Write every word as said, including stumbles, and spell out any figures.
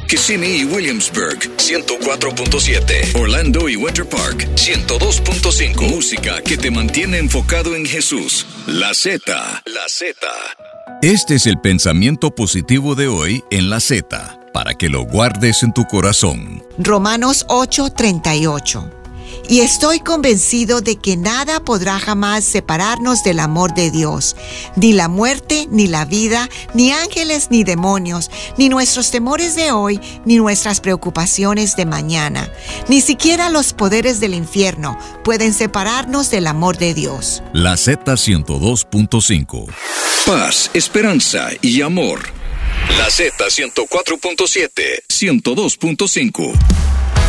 Kissimmee y Williamsburg, ciento cuatro punto siete. Orlando y Winter Park, ciento dos punto cinco. Música que te mantiene enfocado en Jesús. La Z. La Z. Este es el pensamiento positivo de hoy en La Z, para que lo guardes en tu corazón. Romanos ocho, treinta y ocho. Y estoy convencido de que nada podrá jamás separarnos del amor de Dios, ni la muerte, ni la vida, ni ángeles, ni demonios, ni nuestros temores de hoy, ni nuestras preocupaciones de mañana. Ni siquiera los poderes del infierno pueden separarnos del amor de Dios. La Z ciento dos punto cinco. Paz, esperanza y amor. La Z ciento cuatro punto siete, ciento dos punto cinco.